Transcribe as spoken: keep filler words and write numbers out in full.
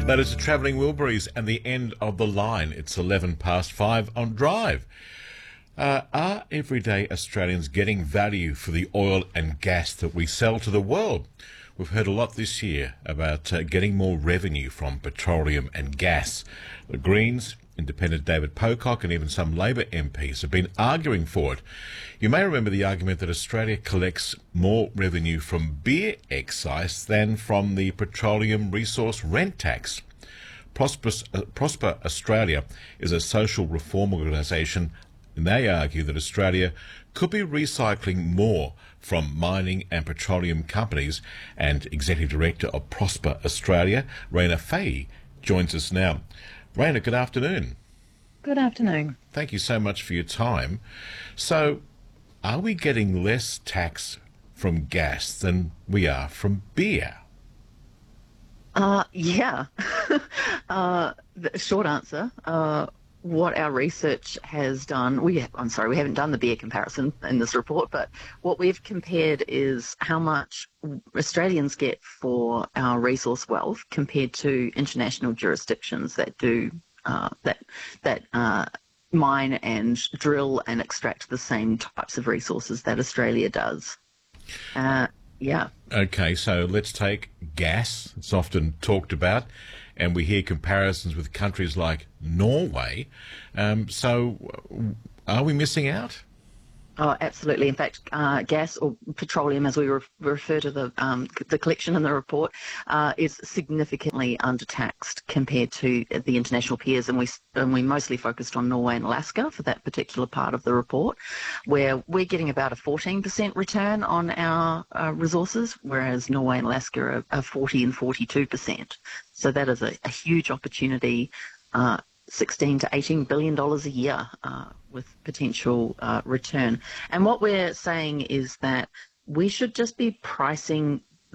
That is the Travelling Wilburys and the end of the line. It's eleven past five on Drive. Uh, are everyday Australians getting value for the oil and gas that we sell to the world? We've heard a lot this year about uh, getting more revenue from petroleum and gas. The Greens, Independent David Pocock and even some Labor M Ps have been arguing for it. You may remember the argument that Australia collects more revenue from beer excise than from the petroleum resource rent tax. Prosper, uh, Prosper Australia is a social reform organisation, and they argue that Australia could be recycling more from mining and petroleum companies. And Executive Director of Prosper Australia, Raina Fahey, joins us now. Raina, good afternoon. Good afternoon. Thank you so much for your time. So, are we getting less tax from gas than we are from beer? Uh, yeah. uh, the short answer, uh, what our research has done, we have, I'm sorry, we haven't done the beer comparison in this report, but what we've compared is how much Australians get for our resource wealth compared to international jurisdictions that do uh, that that uh, mine and drill and extract the same types of resources that Australia does. Uh, yeah. Okay, so let's take gas. It's often talked about, and we hear comparisons with countries like Norway. Um, so are we missing out? Oh, absolutely. In fact, uh, gas or petroleum, as we re- refer to the um, the collection in the report, uh, is significantly undertaxed compared to the international peers, and we and we mostly focused on Norway and Alaska for that particular part of the report, where we're getting about a fourteen percent return on our uh, resources, whereas Norway and Alaska are, are forty and forty-two percent. So that is a, a huge opportunity. Uh, sixteen to eighteen billion dollars a year uh, with potential uh, return. And what we're saying is that we should just be pricing